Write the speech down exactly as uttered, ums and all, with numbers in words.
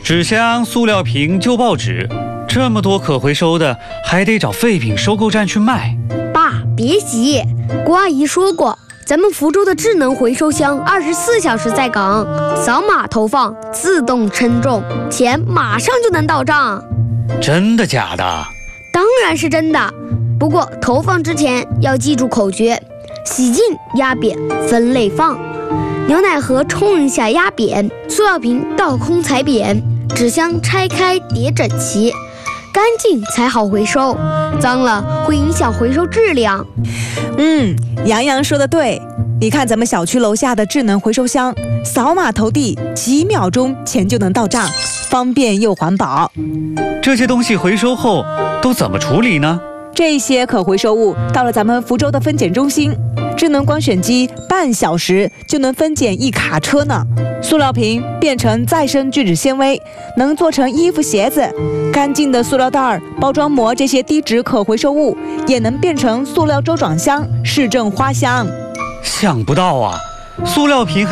纸箱、塑料瓶、旧报纸，这么多可回收的，还得找废品收购站去卖。 爸，别急，郭阿姨说过，咱们福州的智能回收箱二十四小时在岗，扫码投放，自动称重，钱马上就能到账。 真的假的？ 当然是真的，不过投放之前要记住口诀：洗净、压扁、分类放。牛奶盒冲一下压扁，塑料瓶倒空踩扁，纸箱拆开叠整齐，干净才好回收，脏了会影响回收质量。 嗯，杨洋说的对，你看咱们小区楼下的智能回收箱，扫码投递，几秒钟钱就能到账，方便又环保。 这些东西回收后都怎么处理呢？ 这些可回收物到了咱们福州的分拣中心，智能光选机半小时就能分拣一卡车呢。塑料瓶变成再生聚酯纤维，能做成衣服鞋子；干净的塑料袋、包装膜这些低值可回收物，也能变成塑料周转箱、市政花箱。 想不到啊，塑料瓶